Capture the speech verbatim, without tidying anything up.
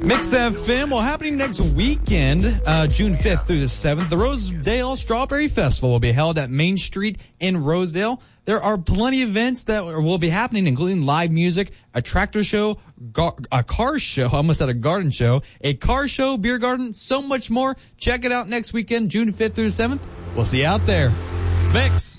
Mix F M, well, happening next weekend, uh, June fifth through the seventh, the Rosedale Strawberry Festival will be held at Main Street in Rosedale. There are plenty of events that will be happening, including live music, a tractor show, gar- a car show, I almost said a garden show, a car show, beer garden, so much more. Check it out next weekend, June fifth through the seventh. We'll see you out there. It's Mix.